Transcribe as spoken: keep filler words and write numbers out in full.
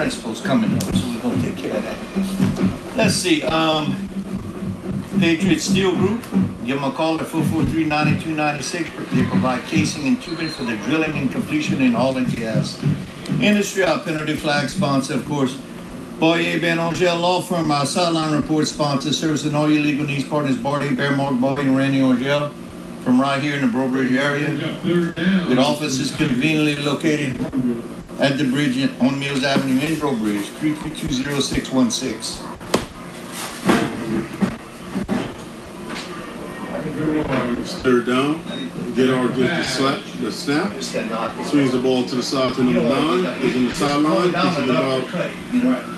principals coming up, so we're gonna take care of that. Let's see, um, Patriot Steel Group, give them a call at four four three, nine two nine six. They provide casing and tubing for the drilling and completion in oil and gas. Industry, our penalty flag sponsor, of course. Boyer Ben Angel Law Firm, our sideline report sponsor, servicing all your legal needs partners, Boyer, Bearmark, Boyer, and Randy Angel, from right here in the Breaux Bridge area. With offices conveniently located at the bridge on Mills Avenue in Breaux Bridge, three three two zero six one six. Third down, get our get the slap, the snap, swings the ball to the side to number nine, is in the sideline, kicks it about